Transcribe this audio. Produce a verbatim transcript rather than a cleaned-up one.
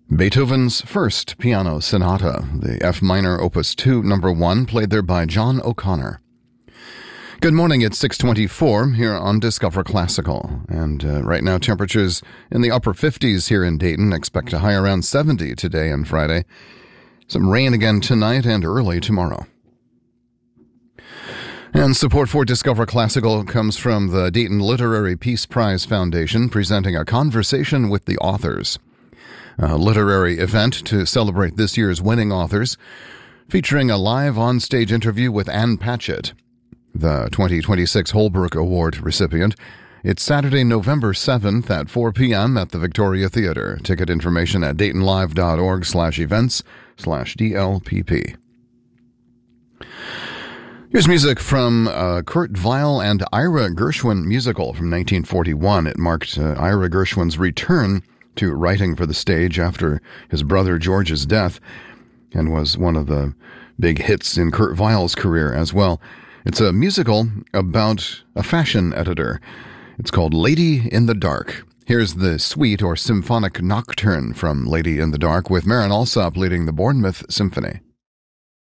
Beethoven's First Piano Sonata, the F minor opus two, number one, played there by John O'Connor. Good morning, it's six twenty-four here on Discover Classical, and uh, right now temperatures in the upper fifties here in Dayton. Expect a high around seventy today and Friday. Some rain again tonight and early tomorrow. And support for Discover Classical comes from the Dayton Literary Peace Prize Foundation, presenting a conversation with the authors, a literary event to celebrate this year's winning authors, featuring a live on-stage interview with Ann Patchett, the twenty twenty-six Holbrook Award recipient. It's Saturday, November seventh at four p.m. at the Victoria Theater. Ticket information at daytonlive.org slash events slash DLPP. Here's music from uh, Kurt Weill and Ira Gershwin musical from nineteen forty-one. It marked uh, Ira Gershwin's return to writing for the stage after his brother George's death, and was one of the big hits in Kurt Weill's career as well. It's a musical about a fashion editor. It's called Lady in the Dark. Here's the suite or symphonic nocturne from Lady in the Dark with Marin Alsop leading the Bournemouth Symphony.